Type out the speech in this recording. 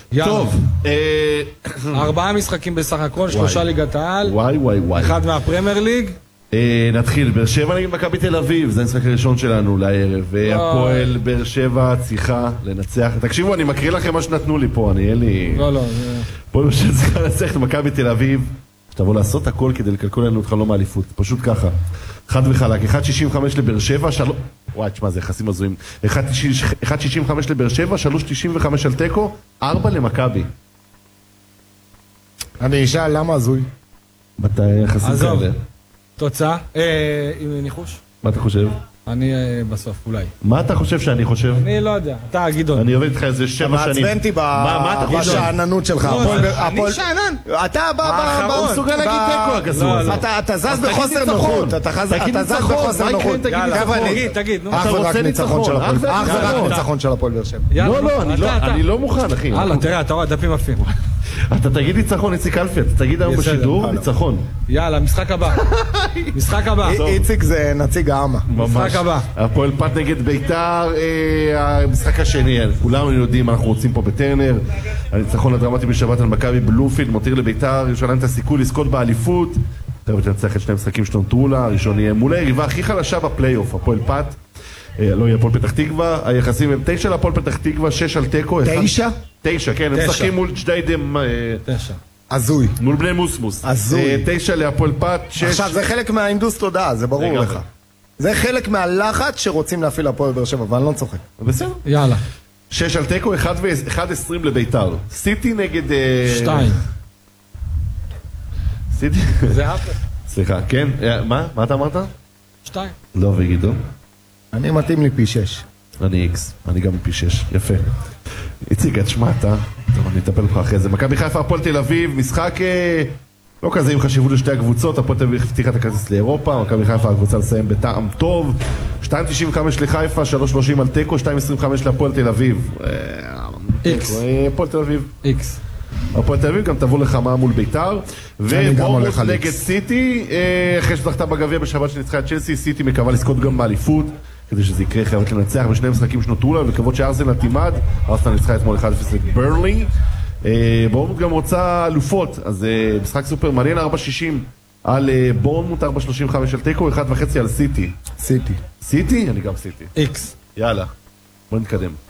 טוב. 4 משחקים בסך הכל, 3 ליגת העל. וואי. 1 מהפרמייר ליג. נתחיל, באר שבע נגד מכבי תל אביב, זה המשחק הראשון שלנו לערב, והפועל באר שבע צריכה לנצח. תקשיבו, אני מקריא לכם מה שנתנו לי פה, אין לי... לא. פה למשל צריכה לנצח את מכבי תל אביב, שתבוא לעשות הכל כדי לקלקול לנו את חלום האליפות, פשוט ככה. חד וחלק, 1.65 לבאר שבע, וואי, תשמע, זה יחסים הזויים. 1.65 לבאר שבע, 3.95 על תיקו, 4 למכבי. אני אשאל, למה הזוי? מתי יחסים כאלה? תוצאה, עם ניחוש? מה אתה חושב? אני בסוף, אולי. מה אתה חושב שאני חושב? אני לא יודע, אתה גדעון. אני עובד איתך איזה 7 שנים. אתה מעצבנתי בשעננות שלך. אני שענן. אתה בא... הוא מסוגל להגיד תיקו הכסור הזה. אתה זז בחוסר נוחות. אתה זז בחוסר נוחות. תגיד. אך ורק ניצחון של הפועל באר שבע. לא, אני לא מוכן, אחי. הלאה, תראה, אתה רואה, דפים עפים. אתה תגיד ניצחון, איציק אלפי, אתה תגיד היום בשידור, ניצחון. יאללה, משחק הבא. איציק זה נציג העמה. משחק הבא. הפועל פת נגד ביתר, המשחק השני, כולנו יודעים, אנחנו רוצים פה בטרנר. הניצחון הדרמטי בשבת על מכבי בלומפילד, מותיר לביתר, ירושלים את הסיכוי לזכות באליפות. תכף תנצח את 2 משחקים שנותרו לה, הראשון יהיה מול היריבה הכי חלשה בפלייאוף, הפועל פת. לא יהיה הפועל פתח תקווה, היחסים הם 9 להפועל פתח תקווה, 6 על תיקו. 9? 9, כן, הם משחקים מול ג'דיידם. 9. הזוי. מול בני מוסמוס. הזוי. 9 להפועל פת, 6. עכשיו, זה חלק מהאינדוס תודעה, זה ברור לך. זה חלק מהלחץ שרוצים להפעיל הפועל באר שבע, ואני לא צוחק. בסדר. יאללה. 6 על תיקו, 1.20 לביתר. סיטי נגד... 2. סיטי? זה אפל. סליחה, כן? מה? מה אתה אמרת? 2. לא, ויגידו. אני מתאים לי פי 6. אני איקס, אני גם פי 6, יפה. איציק, תשמע, טוב, אני אטפל לך אחרי זה. מכבי חיפה, הפועל תל אביב, משחק לא כזה עם חשיבות לשתי הקבוצות, הפועל תל אביב הבטיחה את הכרטיס לאירופה, מכבי חיפה הקבוצה לסיים בטעם טוב, 2.95 לחיפה, 3.30 על תיקו, 2.25 להפועל תל אביב. איקס. הפועל תל אביב. איקס. הפועל תל אביב גם תבוא לחמה מול ביתר, ובורמוט נגד סיטי, אחרי שזכתה בגביע בשבת שניצחה את צ'לסי, סיטי מקווה לזכות גם באליפות, כדי שזה יקרה חייבת לנצח בשני משחקים שנותרו לה, ולקוות שארסנל תימד, ארסנל ניצחה אתמול 1-0 ברנלי, בורמוט גם רוצה אלופות, אז משחק סופר מעניין, 4.60 על בורמוט, 4.35 על תיקו, 1.5 על סיטי. סיטי. סיטי? אני גם סיטי. איקס. יאללה, בוא נתקדם.